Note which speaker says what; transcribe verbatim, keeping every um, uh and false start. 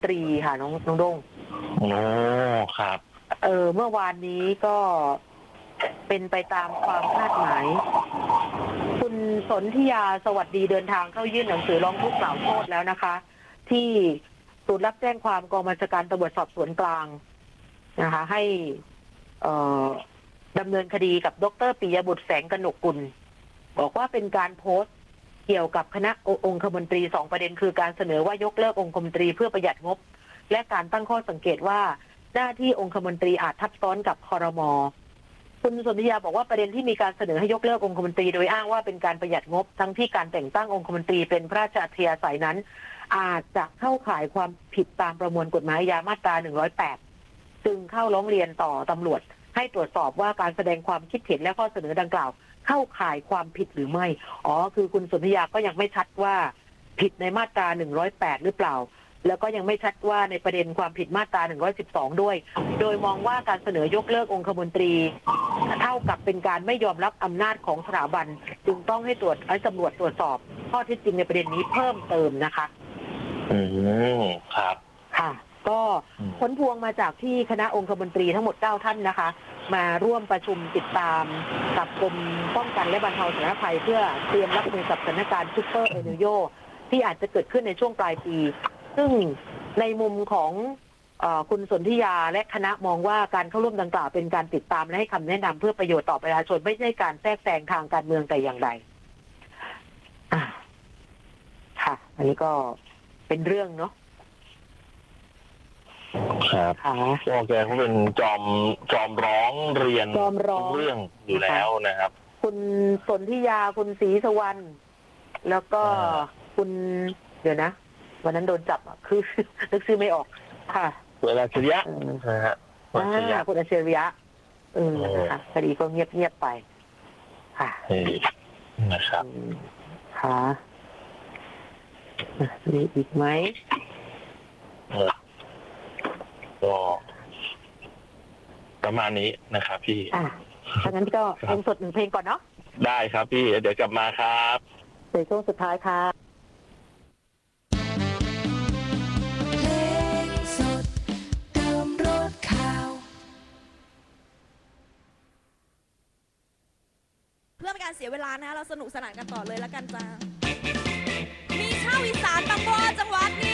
Speaker 1: ตรีค่ะน้องน้องดง
Speaker 2: โอ้ครับ
Speaker 1: เออเมื่อวานนี้ก็เป็นไปตามความคาดหมายคุณสนธิยาสวัสดีเดินทางเข้ายื่นหนังสือร้องทุกข์กล่าวโทษแล้วนะคะที่ศูนย์รับแจ้งความกองบัญชาการตำรวจสอบสวนกลางนะคะให้เอ่อดำเนินคดีกับดร.ปิยบุตรแสงกนกกุลบอกว่าเป็นการโพสต์เกี่ยวกับคณะองคมนตรีสองประเด็นคือการเสนอว่ายกเลิกองคมนตรีเพื่อประหยัดงบและการตั้งข้อสังเกตว่าหน้าที่องคมนตรีอาจทับซ้อนกับครม.คุณสนธิยาบอกว่าประเด็นที่มีการเสนอให้ยกเลิกองคมนตรีโดยอ้างว่าเป็นการประหยัดงบทั้งที่การแต่งตั้งองคมนตรีเป็นพระราชอัธยาศัยนั้นอาจจะเข้าข่ายความผิดตามประมวลกฎหมายอาญามาตราหนึ่งร้อยแปดจึงเข้าร้องเรียนต่อตำรวจให้ตรวจสอบว่าการแสดงความคิดเห็นและข้อเสนอดังกล่าวเข้าข่ายความผิดหรือไม่อ๋อคือคุณสนธิยาก็ยังไม่ชัดว่าผิดในมาตราหนึ่งร้อยแปดหรือเปล่าแล้วก็ยังไม่ชัดว่าในประเด็นความผิดมาตราหนึ่งร้อยสิบสองด้วยโดยมองว่าการเสนอยกเลิกองคมนตรีเท่ากับเป็นการไม่ยอมรับอำนาจของสถาบันจึงต้องให้ตรวจให้ตำรวจตรวจสอบข้อเท็จจริงในประเด็นนี้เพิ่มเติมนะคะ
Speaker 2: อืมครับ
Speaker 1: ค่ะก็ผลพวงมาจากที่คณะองคมนตรีทั้งหมดเก้าท่านนะคะมาร่วมประชุมติดตามกับกรมป้องกันและบรรเทาสาธารณภัยเพื่อเตรียมรับมือกับสถานการณ์ซุปเปอร์เอลนิโญที่อาจจะเกิดขึ้นในช่วงปลายปีซึ่งในมุมของเอ่อคุณสนธิยาและคณะมองว่าการเข้าร่วมดังกล่าวเป็นการติดตามและให้คำแนะนำเพื่อประโยชน์ต่อประชาชนไม่ใช่การแทรกแซงทางการเมืองแต่อย่างใดค่ะอันนี้ก็เป็นเรื่องเนาะ
Speaker 2: ครับก็แกเขาเป็นจอมจอมร้องเรียน
Speaker 1: จอมร้อง
Speaker 2: เรื่องอยู่แล้วนะครับ
Speaker 1: คุณสนธิยาคุณศรีสวรรณแล้วก็คุณเดี๋ยวนะวันนั้นโดนจับอ่ะคือนึกชื่อไม่ออกค่ะ
Speaker 2: คุณอาชริยะนะฮะ
Speaker 1: คุณอาชริยะคุณอาชริยะเออนะคะคดีก็เงียบเงียบไปค่ะ
Speaker 2: นะครับ
Speaker 1: ค่ะมีอีกไหม
Speaker 2: ก็ประมาณนี้นะครับพี่
Speaker 1: อ่ะถ้างั้นก็เพลงสดหนึ่งเพลงก่อนเนาะ
Speaker 2: ได้ครับพี่เดี๋ยวกลับมาครับ
Speaker 1: ในช่วงสุดท้ายค่ะ
Speaker 3: เพลงสดเติมรสข่าว
Speaker 4: เพื่อเป็นการเสียเวลานะคะเราสนุกสนานกันต่อเลยแล้วกันจ้ามีชาวอีสานบางบัวจังหวัดนี้